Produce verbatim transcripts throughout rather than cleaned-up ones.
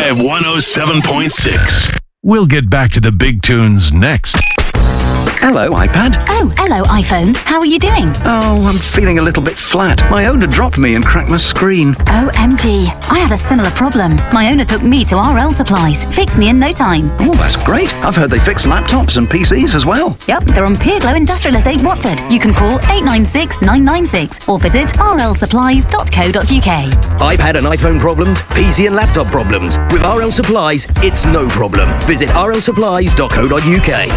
Live one oh seven point six. We'll get back to the big tunes next. Hello, iPad. Oh, hello, iPhone. How are you doing? Oh, I'm feeling a little bit flat. My owner dropped me and cracked my screen. O M G. I had a similar problem. My owner took me to R L Supplies. Fixed me in no time. Oh, that's great. I've heard they fix laptops and P Cs as well. Yep, they're on Pier Glow Industrial Estate, Watford. You can call eight nine six nine nine six or visit r l supplies dot co dot u k. iPad and iPhone problems, P C and laptop problems. With R L Supplies, it's no problem. Visit r l supplies dot co dot u k.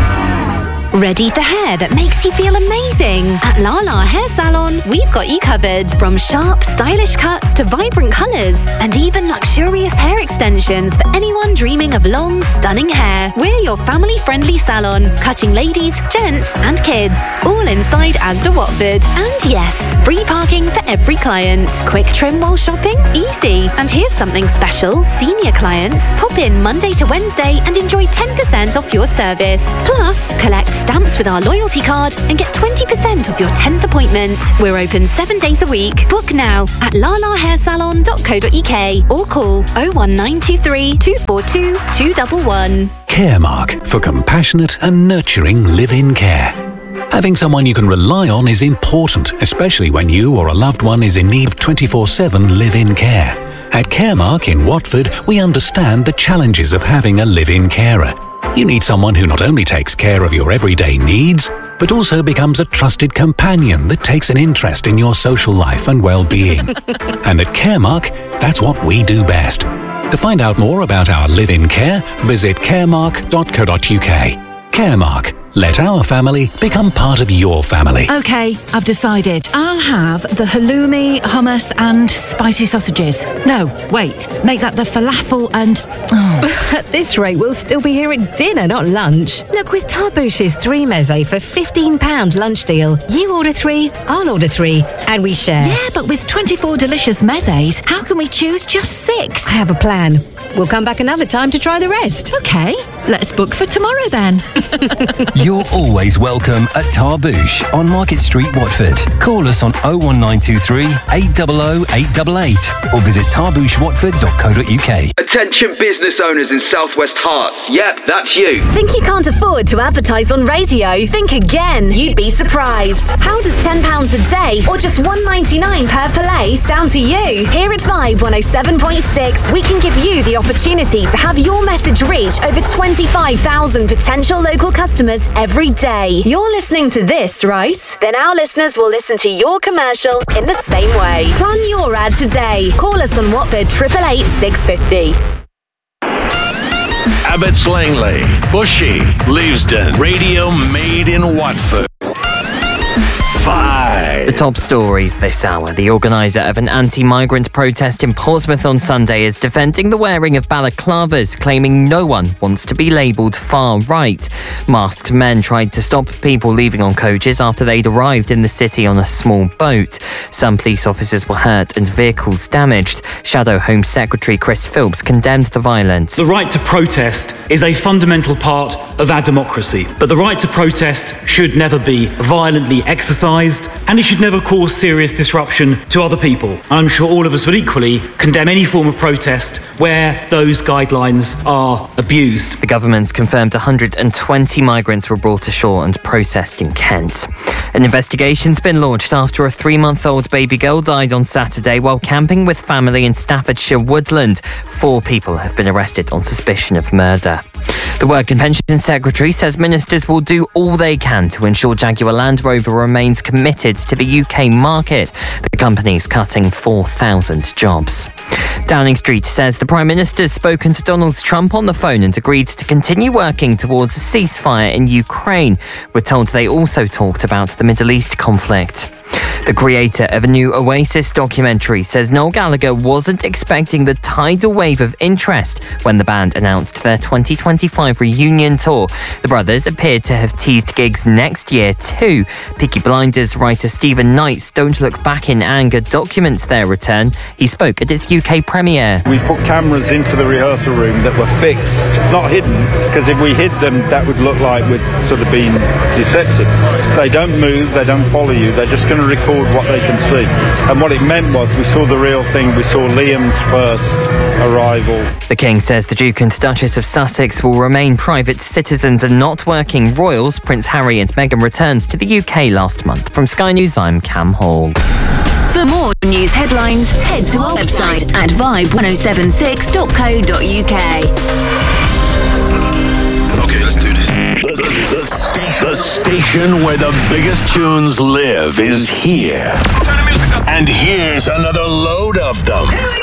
Ready for hair that makes you feel amazing? At Lala Hair Salon, we've got you covered. From sharp, stylish cuts to vibrant colours and even luxurious hair extensions for anyone dreaming of long, stunning hair. We're your family-friendly salon, cutting ladies, gents and kids. All inside Asda Watford. And yes, free parking for every client. Quick trim while shopping? Easy. And here's something special. Senior clients, pop in Monday to Wednesday and enjoy ten percent off your service. Plus, collect stamps with our loyalty card and get twenty percent off your tenth appointment. We're open seven days a week. Book now at lala hair salon dot co dot u k or call oh one nine two three, two four two, two one one. Caremark, for compassionate and nurturing live-in care. Having someone you can rely on is important, especially when you or a loved one is in need of twenty-four seven live-in care. At Caremark in Watford, we understand the challenges of having a live-in carer. You need someone who not only takes care of your everyday needs, but also becomes a trusted companion that takes an interest in your social life and well-being. And at Caremark, that's what we do best. To find out more about our live-in care, visit caremark dot co dot u k. Caremark. Let our family become part of your family. OK, I've decided. I'll have the halloumi, hummus and spicy sausages. No, wait, make that the falafel and... Oh. At this rate, we'll still be here at dinner, not lunch. Look, with Tarbouche's three meze for fifteen pounds lunch deal, you order three, I'll order three, and we share. Yeah, but with twenty-four delicious mezes, how can we choose just six? I have a plan. We'll come back another time to try the rest. OK, let's book for tomorrow then. You're always welcome at Tarbouche on Market Street, Watford. Call us on oh one nine two three, eight hundred, eight eight eight or visit tarbouche watford dot co dot u k. Attention business owners in Southwest Hearts. Yep, that's you. Think you can't afford to advertise on radio? Think again. You'd be surprised. How does ten pounds a day or just one pound ninety-nine per play sound to you? Here at Vibe one oh seven point six, we can give you the opportunity to have your message reach over twenty-five thousand potential local customers every day. You're listening to this, right? Then our listeners will listen to your commercial in the same way. Plan your ad today. Call us on Watford eight eight eight, six five zero. Abbots Langley, Bushy, Leavesden, radio made in Watford. Five. The top stories this hour. The organiser of an anti-migrant protest in Portsmouth on Sunday is defending the wearing of balaclavas, claiming no one wants to be labelled far-right. Masked men tried to stop people leaving on coaches after they'd arrived in the city on a small boat. Some police officers were hurt and vehicles damaged. Shadow Home Secretary Chris Philps condemned the violence. The right to protest is a fundamental part of our democracy, but the right to protest should never be violently exercised, and it should never cause serious disruption to other people. And I'm sure all of us would equally condemn any form of protest where those guidelines are abused. The government's confirmed one hundred twenty migrants were brought ashore and processed in Kent. An investigation's been launched after a three-month-old baby girl died on Saturday while camping with family in Staffordshire Woodland. Four people have been arrested on suspicion of murder. The Work and Pension Secretary says ministers will do all they can to ensure Jaguar Land Rover remains committed to the U K market. The company's cutting four thousand jobs. Downing Street says the Prime Minister's spoken to Donald Trump on the phone and agreed to continue working towards a ceasefire in Ukraine. We're told they also talked about the Middle East conflict. The creator of a new Oasis documentary says Noel Gallagher wasn't expecting the tidal wave of interest when the band announced their twenty twenty-five reunion tour. The brothers appeared to have teased gigs next year too. Peaky Blinders writer Stephen Knight's Don't Look Back in Anger documents their return. He spoke at its U K premiere. We put cameras into the rehearsal room that were fixed, not hidden, because if we hid them, that would look like we'd sort of been deceptive. So they don't move, they don't follow you, they're just going to record what they can see. And what it meant was we saw the real thing. We saw Liam's first arrival. The King says the Duke and Duchess of Sussex will remain private citizens and not working royals. Prince Harry and Meghan returned to the U K last month. From Sky News, I'm Cam Hall. For more news headlines, head to our website at vibe ten seventy-six dot co dot uk. Okay, let's do this. The, the, the, sta- the station where the biggest tunes live is here. And here's another load of them.